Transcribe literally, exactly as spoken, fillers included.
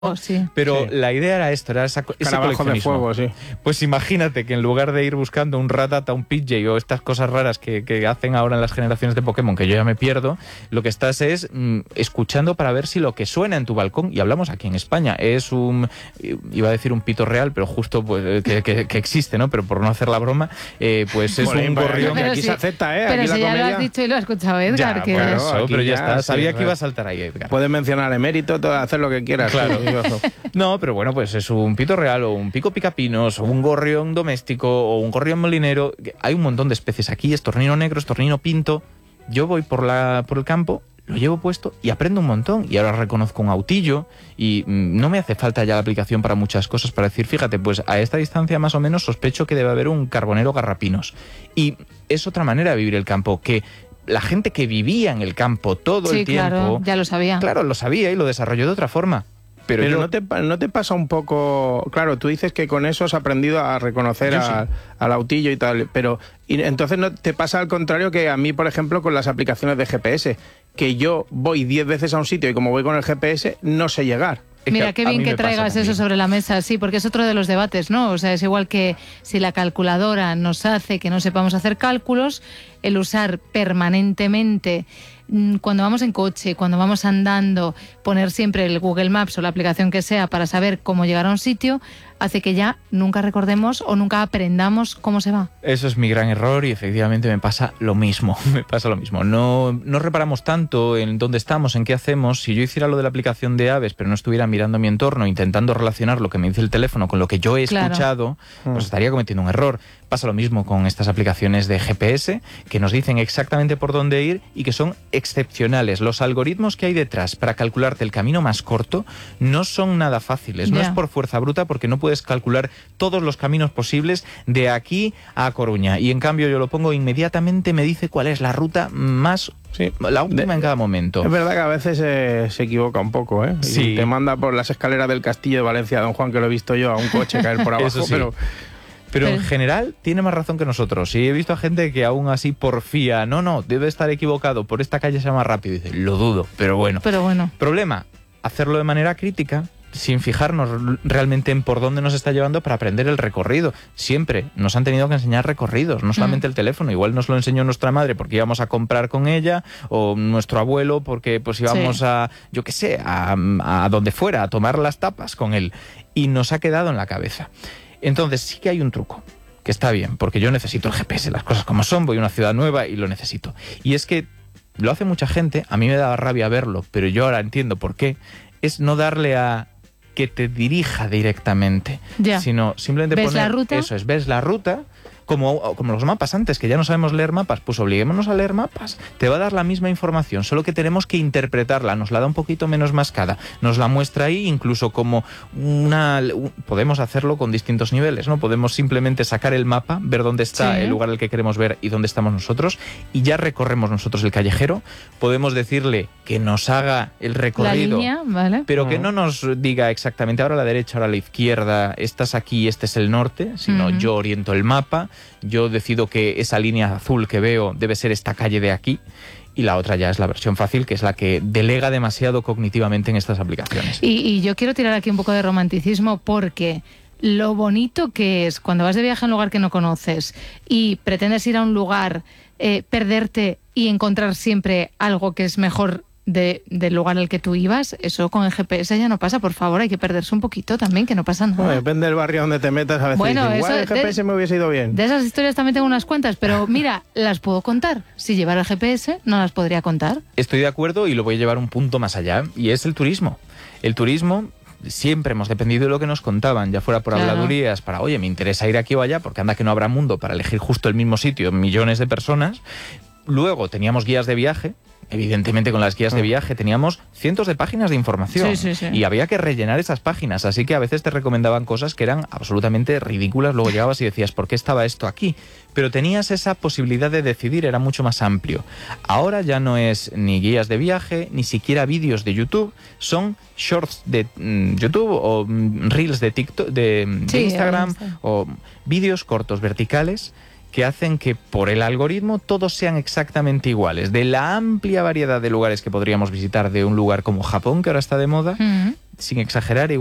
Oh, sí. Pero sí. la idea era esto, era esa, ese coleccionismo. De fuego, sí. Pues imagínate que en lugar de ir buscando un Rattata, un Pidgey o estas cosas raras que, que hacen ahora en las generaciones de Pokémon, que yo ya me pierdo, lo que estás es mmm, escuchando para ver si lo que suena en tu balcón, y hablamos aquí en España, es un, iba a decir un pito real, pero justo pues, que, que, que existe, ¿no? Pero por no hacer la broma, eh, pues es Joder, un gorrión. Que aquí si, se acepta, ¿eh? Pero aquí si la ya comedia... lo has dicho y lo has escuchado, Edgar. Ya, que... bueno, Claro, eso, pero ya, ya está. Sabía sí, que iba a saltar ahí, Edgar. Puedes mencionar emérito, todo, hacer lo que quieras. Claro. No, pero bueno, pues es un pito real o un pico picapinos o un gorrión doméstico o un gorrión molinero. Hay un montón de especies aquí, estornino negro, estornino pinto. Yo voy por, la, por el campo, lo llevo puesto y aprendo un montón. Y ahora reconozco un autillo y mmm, no me hace falta ya la aplicación para muchas cosas para decir, fíjate, pues a esta distancia más o menos sospecho que debe haber un carbonero garrapinos. Y es otra manera de vivir el campo, que la gente que vivía en el campo todo sí, el tiempo... claro, ya lo sabía. Claro, lo sabía y lo desarrolló de otra forma. Pero, Pero yo... ¿no, te, ¿no te pasa un poco...? Claro, tú dices que con eso has aprendido a reconocer a, sí. al autillo y tal, pero y entonces no te pasa al contrario que a mí, por ejemplo, con las aplicaciones de G P S, que yo voy diez veces a un sitio y como voy con el G P S, no sé llegar. Mira, qué bien que traigas eso sobre la mesa, sí, porque es otro de los debates, ¿no? O sea, es igual que si la calculadora nos hace que no sepamos hacer cálculos, el usar permanentemente, cuando vamos en coche, cuando vamos andando, poner siempre el Google Maps o la aplicación que sea para saber cómo llegar a un sitio, hace que ya nunca recordemos o nunca aprendamos cómo se va. Eso es mi gran error y efectivamente me pasa lo mismo, me pasa lo mismo. No, no reparamos tanto en dónde estamos, en qué hacemos. Si yo hiciera lo de la aplicación de aves, pero no estuviera mirando mi entorno, intentando relacionar lo que me dice el teléfono con lo que yo he claro. escuchado, pues estaría cometiendo un error. Pasa lo mismo con estas aplicaciones de G P S, que nos dicen exactamente por dónde ir y que son excepcionales. Los algoritmos que hay detrás para calcularte el camino más corto no son nada fáciles. No yeah. es por fuerza bruta, porque no puedes calcular todos los caminos posibles de aquí a Coruña. Y en cambio yo lo pongo inmediatamente, me dice cuál es la ruta más... Sí, la última de, en cada momento. Es verdad que a veces eh, se equivoca un poco, ¿eh? Sí. Y te manda por las escaleras del castillo de Valencia, Don Juan, que lo he visto yo, a un coche caer por abajo, Eso sí. pero... Pero en general tiene más razón que nosotros. Y he visto a gente que aún así porfía, no, no, debe estar equivocado, por esta calle se llama rápido. Y dice, lo dudo, pero bueno. Pero bueno. Problema, hacerlo de manera crítica, sin fijarnos realmente en por dónde nos está llevando para aprender el recorrido. Siempre nos han tenido que enseñar recorridos, no solamente mm. el teléfono. Igual nos lo enseñó nuestra madre porque íbamos a comprar con ella, o nuestro abuelo porque pues íbamos sí. a, yo qué sé, a, a donde fuera, a tomar las tapas con él. Y nos ha quedado en la cabeza. Entonces sí que hay un truco, que está bien, porque yo necesito el G P S, las cosas como son, voy a una ciudad nueva y lo necesito. Y es que lo hace mucha gente, a mí me da rabia verlo, pero yo ahora entiendo por qué, es no darle a que te dirija directamente, ya. sino simplemente ¿Ves poner... la ruta? Eso es, ves la ruta... Como, como los mapas antes, que ya no sabemos leer mapas, pues obliguémonos a leer mapas. Te va a dar la misma información, solo que tenemos que interpretarla. Nos la da un poquito menos mascada. Nos la muestra ahí incluso como una... Podemos hacerlo con distintos niveles, ¿no? Podemos simplemente sacar el mapa, ver dónde está sí. el lugar al que queremos ver y dónde estamos nosotros, y ya recorremos nosotros el callejero. Podemos decirle que nos haga el recorrido, la línea, ¿vale? pero que no nos diga exactamente ahora a la derecha, ahora a la izquierda, estás aquí, este es el norte, sino uh-huh. yo oriento el mapa. Yo decido que esa línea azul que veo debe ser esta calle de aquí, y la otra ya es la versión fácil, que es la que delega demasiado cognitivamente en estas aplicaciones. Y, y yo quiero tirar aquí un poco de romanticismo, porque lo bonito que es cuando vas de viaje a un lugar que no conoces y pretendes ir a un lugar, eh, perderte y encontrar siempre algo que es mejor De, del lugar al que tú ibas, eso con el G P S ya no pasa, por favor, hay que perderse un poquito también, que no pasa nada. Bueno, depende del barrio donde te metas, a veces bueno, dices, igual eso, el G P S de, me hubiese ido bien. De esas historias también tengo unas cuantas, pero mira, las puedo contar. Si llevara el G P S, no las podría contar. Estoy de acuerdo y lo voy a llevar un punto más allá, y es el turismo. El turismo... Siempre hemos dependido de lo que nos contaban, ya fuera por claro. habladurías, para, oye, me interesa ir aquí o allá, porque anda que no habrá mundo para elegir justo el mismo sitio, millones de personas. Luego teníamos guías de viaje. Evidentemente con las guías de viaje teníamos cientos de páginas de información sí, sí, sí. y había que rellenar esas páginas, así que a veces te recomendaban cosas que eran absolutamente ridículas, luego llegabas y decías, ¿por qué estaba esto aquí? Pero tenías esa posibilidad de decidir, era mucho más amplio. Ahora ya no es ni guías de viaje, ni siquiera vídeos de YouTube, son shorts de mm, YouTube o mm, reels de TikTok, de, de sí, Instagram, o vídeos cortos verticales, que hacen que por el algoritmo todos sean exactamente iguales. De la amplia variedad de lugares que podríamos visitar de un lugar como Japón, que ahora está de moda, uh-huh. sin exagerar,